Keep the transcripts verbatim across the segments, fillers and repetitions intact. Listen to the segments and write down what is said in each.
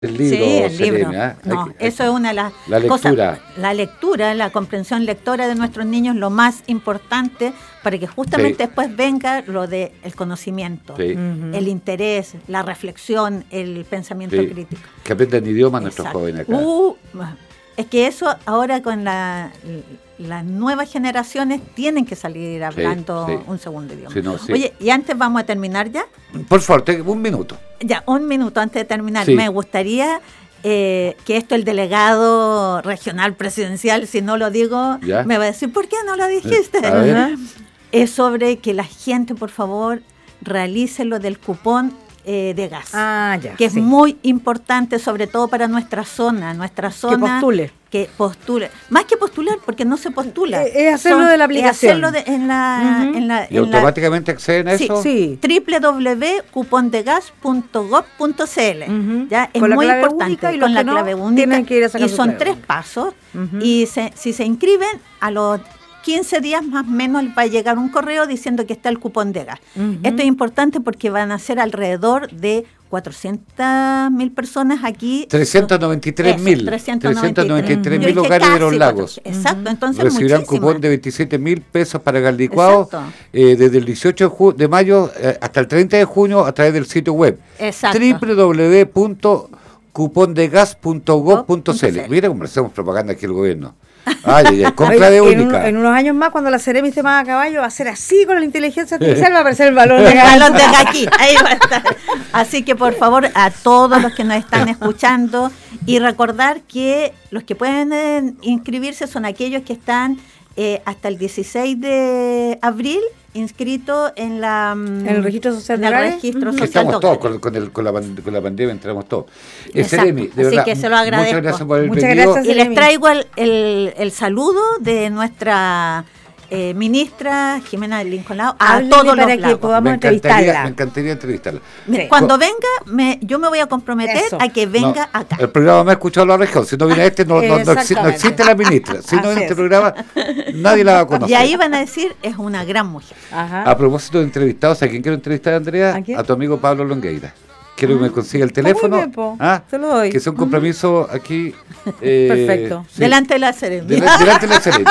El libro, sí, el libro. Seremi, ¿eh? No, hay que, eso es una de las la lectura. cosas. La lectura, la comprensión lectora de nuestros niños, lo más importante para que justamente sí. después venga lo del conocimiento, Sí. uh-huh. el interés, la reflexión, el pensamiento sí. crítico. Que aprendan idiomas nuestros jóvenes acá. Uh, es que eso ahora con la, las nuevas generaciones tienen que salir hablando sí, sí. un segundo idioma. Sí, no, sí. Oye, y antes vamos a terminar ya. Por favor, un minuto. Ya, un minuto antes de terminar. Sí. Me gustaría eh, que esto el delegado regional presidencial, si no lo digo, ¿ya? Me va a decir, ¿por qué no lo dijiste? A ver. Es sobre que la gente, por favor, realice lo del cupón Eh, de gas, ah, ya, que es sí. muy importante, sobre todo para nuestra zona, nuestra zona. Que postule. Que postule. Más que postular, porque no se postula. Es, es hacerlo Son, de la aplicación. Es hacerlo de, en la, uh-huh. en la, ¿Y en automáticamente la, acceden a sí, eso? Sí, doble u doble u doble u punto cupón de gas punto gov punto c l. Uh-huh. ¿Ya? Es con muy la clave importante. Única y con la no, clave única. Tienen que ir a sacar y son clave. tres pasos. Uh-huh. Y se, si se inscriben, a los quince días más o menos va a llegar un correo diciendo que está el cupón de gas. Uh-huh. Esto es importante porque van a ser alrededor de cuatrocientas mil personas aquí. trescientos noventa y tres mil. trescientos noventa y tres mil hogares de los lagos. Exacto, entonces recibirán muchísimo. cupón de veintisiete mil pesos para gas licuado eh, desde el dieciocho de, ju- de mayo eh, hasta el treinta de junio a través del sitio web. Exacto. doble u doble u doble u punto cupón de gas punto gov punto c l. Mira cómo hacemos propaganda aquí el gobierno. Ay, ay, ay, con clave Oye, única. En, un, en unos años más, cuando la Seremi esté más a caballo, va a ser así con la inteligencia artificial, va a aparecer el balón de gas. El balón de gas aquí, ahí va a estar. Así que, por favor, a todos los que nos están escuchando, y recordar que los que pueden eh, inscribirse son aquellos que están eh, hasta el dieciséis de abril inscritos en la en el registro social en el registro uh-huh. social estamos todos con, con, el, con, la, con la pandemia, entramos todos. Eh, Seremi, de Así verdad, que se lo agradezco. Muchas gracias por el muchas pedido. gracias, y les traigo el, el, el saludo de nuestra eh, ministra Jimena Lincolao a Háblele todos para los que podamos me entrevistarla. Me encantaría entrevistarla. Sí. Cuando venga, me, yo me voy a comprometer Eso. a que venga no, acá. El programa me ha escuchado la región. Si no viene este, no, no, no, existe, no existe la ministra. Si no viene este programa, nadie la va a conocer. Y ahí van a decir, es una gran mujer. Ajá. A propósito de entrevistados, ¿a quién quiero entrevistar, Andrea? ¿A, ¿A tu amigo Pablo Longueira. Quiero ah, que me consiga el teléfono. Bien, ¿Ah? Se lo doy. Que es un compromiso uh-huh. aquí. Eh, Perfecto. Sí. Delante de la Seremi. De la, delante de la Seremi.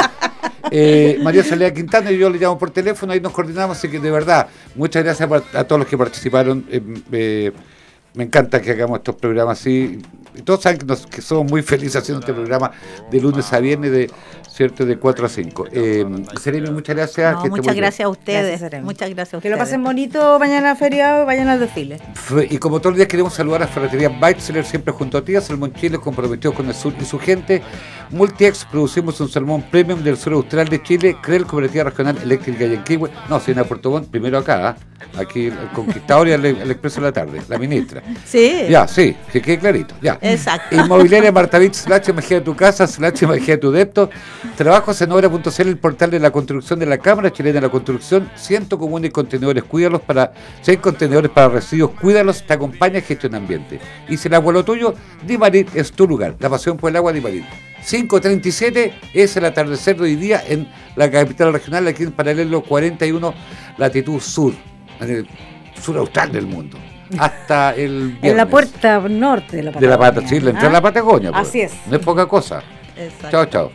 Eh, María Salea Quintana y yo le llamo por teléfono, ahí nos coordinamos, así que de verdad, muchas gracias a todos los que participaron. Eh, eh, me encanta que hagamos estos programas así. Y todos saben que, nos, que somos muy felices haciendo este programa de lunes a viernes, de cierto de cuatro a cinco. Eh, Seremi, muchas gracias. No, que muchas gracias a ustedes. Gracias, muchas gracias a ustedes. Que lo pasen bonito mañana feriado y vayan al desfile. Y como todos los días queremos saludar a Ferretería Beitzler, siempre junto a ti, a Salmón Chile, comprometido con el sur y su gente. Multiex, producimos un salmón premium del sur austral de Chile. Creel, Cooperativa Regional Eléctrica Yanquihue. No, soy en Puerto Montt, primero acá, ¿eh? Aquí el Conquistador y el, el Expreso de la Tarde, la ministra. Sí. Ya, sí, que quede clarito, ya. Exacto. Inmobiliaria Martavich, slash magia de tu casa, slash magia de tu depto. Trabajos en obra punto c l, el portal de la construcción de la Cámara Chilena de la Construcción. Ciento comunes y contenedores, cuídalos para, seis contenedores para residuos, cuídalos, te acompaña Gestión Ambiente. Y si el agua lo tuyo, Dimarit es tu lugar. La pasión por el agua, Dimarit. cinco treinta y siete es el atardecer de hoy día en la capital regional, aquí en paralelo cuarenta y uno, latitud sur, en el sur austral del mundo. Hasta el viernes. En la puerta norte de la Patagonia. De la Patagonia, sí, la entrada a la Patagonia. Pues. Así es. No es poca cosa. Exacto. Chao, chao.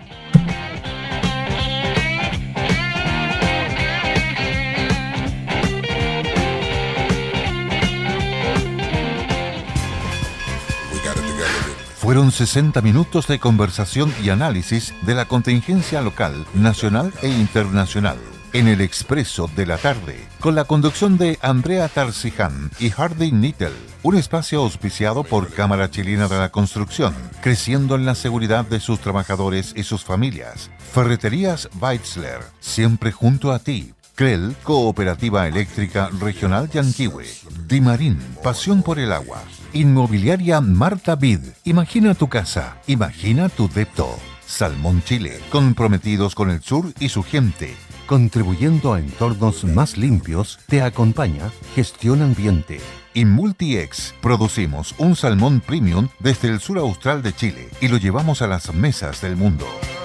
Fueron sesenta minutos de conversación y análisis de la contingencia local, nacional e internacional. En el Expreso de la Tarde, con la conducción de Andrea Tarciján y Hardy Nittel, un espacio auspiciado por Cámara Chilena de la Construcción, creciendo en la seguridad de sus trabajadores y sus familias. Ferreterías Beitzler, siempre junto a ti. Creel, Cooperativa Eléctrica Regional Yanquihue. Dimarín, pasión por el agua. Inmobiliaria Marta Vid, imagina tu casa, imagina tu depto. Salmón Chile, comprometidos con el sur y su gente. Contribuyendo a entornos más limpios, te acompaña Gestión Ambiente. Y Multiex, producimos un salmón premium desde el sur austral de Chile y lo llevamos a las mesas del mundo.